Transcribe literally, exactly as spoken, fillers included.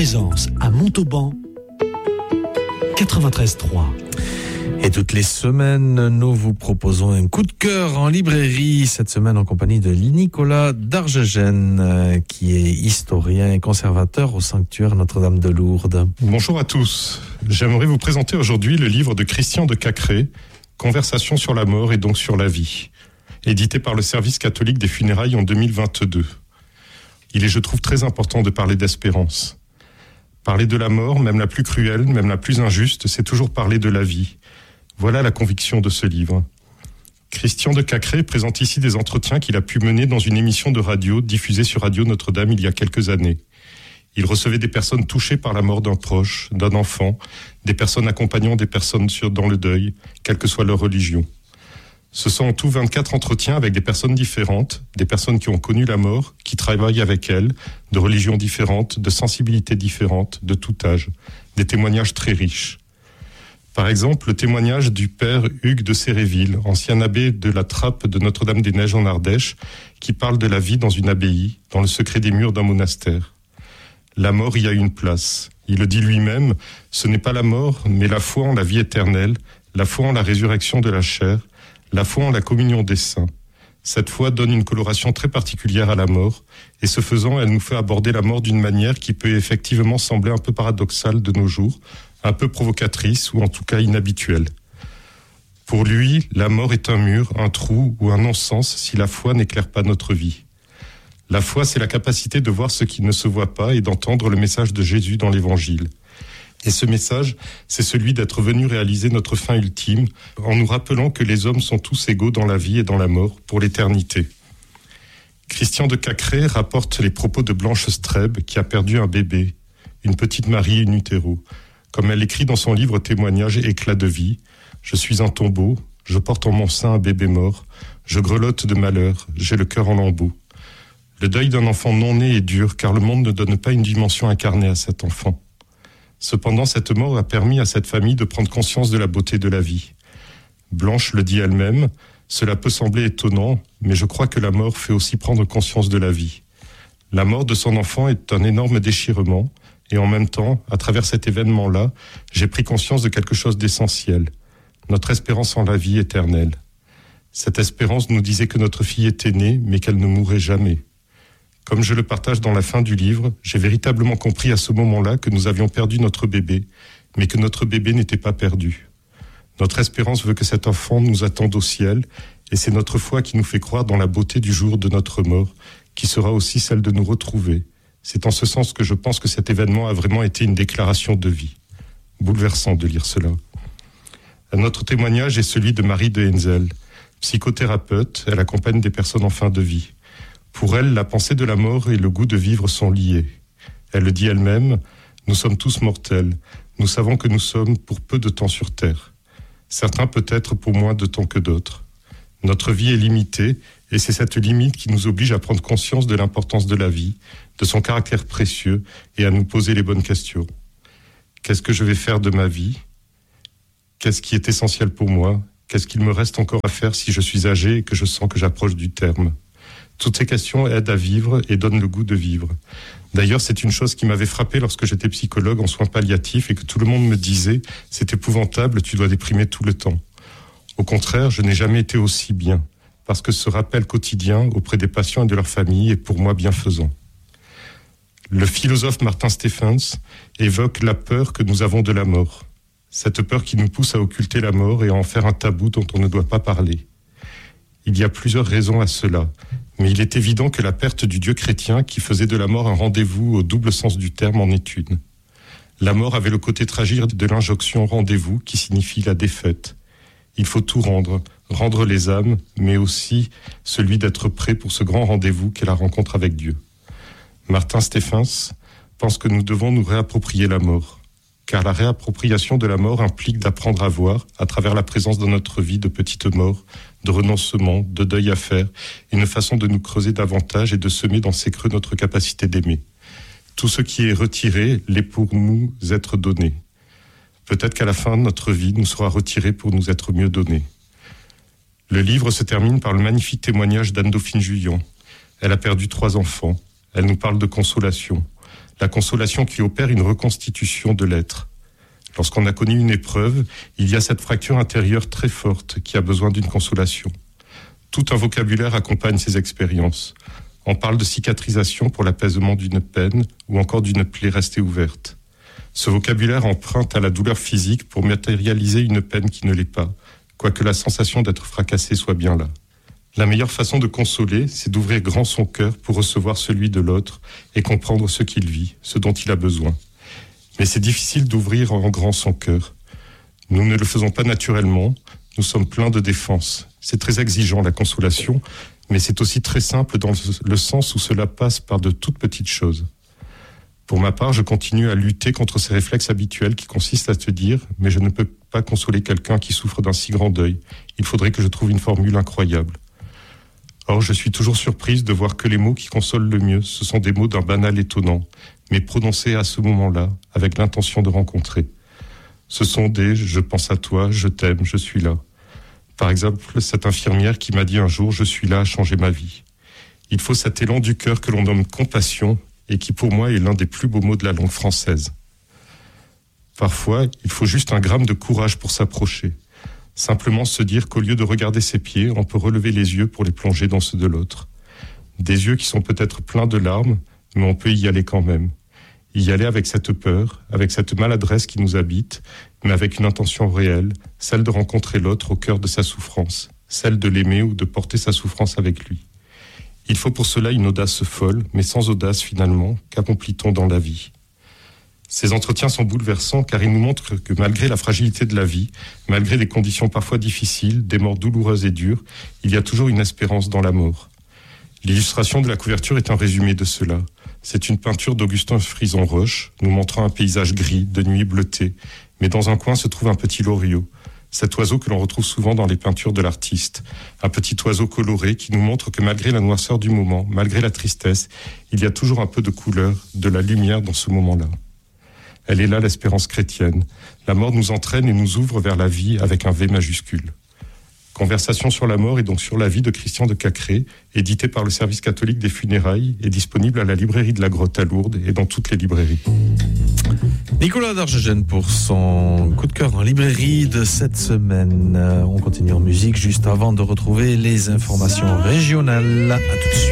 présence à Montauban, quatre-vingt-treize trois. Et toutes les semaines, nous vous proposons un coup de cœur en librairie. Cette semaine, en compagnie de Nicolas Dargegène, qui est historien et conservateur au sanctuaire Notre-Dame de Lourdes. Bonjour à tous. J'aimerais vous présenter aujourd'hui le livre de Christian de Cacré, Conversation sur la mort et donc sur la vie, édité par le Service catholique des funérailles en deux mille vingt-deux. Il est, je trouve, très important de parler d'espérance. Parler de la mort, même la plus cruelle, même la plus injuste, c'est toujours parler de la vie. Voilà la conviction de ce livre. Christian de Cacré présente ici des entretiens qu'il a pu mener dans une émission de radio diffusée sur Radio Notre-Dame il y a quelques années. Il recevait des personnes touchées par la mort d'un proche, d'un enfant, des personnes accompagnant des personnes sur, dans le deuil, quelle que soit leur religion. Ce sont en tout vingt-quatre entretiens avec des personnes différentes, des personnes qui ont connu la mort, qui travaillent avec elles, de religions différentes, de sensibilités différentes, de tout âge. Des témoignages très riches. Par exemple, le témoignage du père Hugues de Séréville, ancien abbé de la Trappe de Notre-Dame-des-Neiges en Ardèche, qui parle de la vie dans une abbaye, dans le secret des murs d'un monastère. La mort y a une place. Il le dit lui-même, ce n'est pas la mort, mais la foi en la vie éternelle, la foi en la résurrection de la chair, la foi en la communion des saints. Cette foi donne une coloration très particulière à la mort, et ce faisant, elle nous fait aborder la mort d'une manière qui peut effectivement sembler un peu paradoxale de nos jours, un peu provocatrice ou en tout cas inhabituelle. Pour lui, la mort est un mur, un trou ou un non-sens si la foi n'éclaire pas notre vie. La foi, c'est la capacité de voir ce qui ne se voit pas et d'entendre le message de Jésus dans l'Évangile. Et ce message, c'est celui d'être venu réaliser notre fin ultime en nous rappelant que les hommes sont tous égaux dans la vie et dans la mort pour l'éternité. Christian de Cacré rapporte les propos de Blanche Streb qui a perdu un bébé, une petite Marie in utero. Comme elle écrit dans son livre Témoignages et éclats de vie, « Je suis un tombeau, je porte en mon sein un bébé mort, je grelotte de malheur, j'ai le cœur en lambeaux. » Le deuil d'un enfant non né est dur, car le monde ne donne pas une dimension incarnée à cet enfant. Cependant, cette mort a permis à cette famille de prendre conscience de la beauté de la vie. Blanche le dit elle-même, « Cela peut sembler étonnant, mais je crois que la mort fait aussi prendre conscience de la vie. » La mort de son enfant est un énorme déchirement, et en même temps, à travers cet événement-là, j'ai pris conscience de quelque chose d'essentiel, notre espérance en la vie éternelle. Cette espérance nous disait que notre fille était née, mais qu'elle ne mourrait jamais. Comme je le partage dans la fin du livre, j'ai véritablement compris à ce moment-là que nous avions perdu notre bébé, mais que notre bébé n'était pas perdu. Notre espérance veut que cet enfant nous attende au ciel, et c'est notre foi qui nous fait croire dans la beauté du jour de notre mort, qui sera aussi celle de nous retrouver. C'est en ce sens que je pense que cet événement a vraiment été une déclaration de vie. Bouleversant de lire cela. Un autre témoignage est celui de Marie de Henzel. Psychothérapeute, elle accompagne des personnes en fin de vie. Pour elle, la pensée de la mort et le goût de vivre sont liés. Elle le dit elle-même, « Nous sommes tous mortels. Nous savons que nous sommes pour peu de temps sur Terre. Certains peut-être pour moins de temps que d'autres. Notre vie est limitée, et c'est cette limite qui nous oblige à prendre conscience de l'importance de la vie, de son caractère précieux, et à nous poser les bonnes questions. Qu'est-ce que je vais faire de ma vie ? Qu'est-ce qui est essentiel pour moi ? Qu'est-ce qu'il me reste encore à faire si je suis âgé et que je sens que j'approche du terme ? Toutes ces questions aident à vivre et donnent le goût de vivre. D'ailleurs, c'est une chose qui m'avait frappé lorsque j'étais psychologue en soins palliatifs et que tout le monde me disait « C'est épouvantable, tu dois déprimer tout le temps ». Au contraire, je n'ai jamais été aussi bien, parce que ce rappel quotidien auprès des patients et de leurs familles est pour moi bienfaisant. Le philosophe Martin Stephens évoque la peur que nous avons de la mort. Cette peur qui nous pousse à occulter la mort et à en faire un tabou dont on ne doit pas parler. Il y a plusieurs raisons à cela, mais il est évident que la perte du Dieu chrétien qui faisait de la mort un rendez-vous au double sens du terme en est une. La mort avait le côté tragique de l'injonction rendez-vous qui signifie la défaite. Il faut tout rendre, rendre les âmes, mais aussi celui d'être prêt pour ce grand rendez-vous qu'est la rencontre avec Dieu. Martin Stephens pense que nous devons nous réapproprier la mort, car la réappropriation de la mort implique d'apprendre à voir, à travers la présence dans notre vie de petites morts, de renoncements, de deuil à faire, une façon de nous creuser davantage et de semer dans ces creux notre capacité d'aimer. Tout ce qui est retiré l'est pour nous être donné. Peut-être qu'à la fin de notre vie, nous sera retiré pour nous être mieux donné. Le livre se termine par le magnifique témoignage d'Anne-Dauphine Julian. Elle a perdu trois enfants. Elle nous parle de consolation. La consolation qui opère une reconstitution de l'être. Lorsqu'on a connu une épreuve, il y a cette fracture intérieure très forte qui a besoin d'une consolation. Tout un vocabulaire accompagne ces expériences. On parle de cicatrisation pour l'apaisement d'une peine ou encore d'une plaie restée ouverte. Ce vocabulaire emprunte à la douleur physique pour matérialiser une peine qui ne l'est pas, quoique la sensation d'être fracassé soit bien là. La meilleure façon de consoler, c'est d'ouvrir grand son cœur pour recevoir celui de l'autre et comprendre ce qu'il vit, ce dont il a besoin. Mais c'est difficile d'ouvrir en grand son cœur. Nous ne le faisons pas naturellement, nous sommes pleins de défense. C'est très exigeant la consolation, mais c'est aussi très simple dans le sens où cela passe par de toutes petites choses. Pour ma part, je continue à lutter contre ces réflexes habituels qui consistent à se dire « mais je ne peux pas consoler quelqu'un qui souffre d'un si grand deuil. Il faudrait que je trouve une formule incroyable. » Or, je suis toujours surprise de voir que les mots qui consolent le mieux, ce sont des mots d'un banal étonnant, mais prononcés à ce moment-là, avec l'intention de rencontrer. Ce sont des « je pense à toi, je t'aime, je suis là ». Par exemple, cette infirmière qui m'a dit un jour « je suis là à changer ma vie ». Il faut cet élan du cœur que l'on nomme compassion et qui pour moi est l'un des plus beaux mots de la langue française. Parfois, il faut juste un gramme de courage pour s'approcher. Simplement se dire qu'au lieu de regarder ses pieds, on peut relever les yeux pour les plonger dans ceux de l'autre. Des yeux qui sont peut-être pleins de larmes, mais on peut y aller quand même. Y aller avec cette peur, avec cette maladresse qui nous habite, mais avec une intention réelle, celle de rencontrer l'autre au cœur de sa souffrance, celle de l'aimer ou de porter sa souffrance avec lui. Il faut pour cela une audace folle, mais sans audace finalement, qu'accomplit-on dans la vie ? Ces entretiens sont bouleversants car ils nous montrent que malgré la fragilité de la vie, malgré des conditions parfois difficiles, des morts douloureuses et dures, il y a toujours une espérance dans la mort. L'illustration de la couverture est un résumé de cela. C'est une peinture d'Augustin Frison-Roche, nous montrant un paysage gris, de nuit bleuté, mais dans un coin se trouve un petit loriot, cet oiseau que l'on retrouve souvent dans les peintures de l'artiste, un petit oiseau coloré qui nous montre que malgré la noirceur du moment, malgré la tristesse, il y a toujours un peu de couleur, de la lumière dans ce moment-là. Elle est là l'espérance chrétienne. La mort nous entraîne et nous ouvre vers la vie avec un V majuscule. Conversation sur la mort et donc sur la vie de Christian de Cacré, édité par le service catholique des funérailles et disponible à la librairie de la Grotte à Lourdes et dans toutes les librairies. Nicolas Darjegène pour son coup de cœur en librairie de cette semaine. On continue en musique juste avant de retrouver les informations régionales. À tout de suite.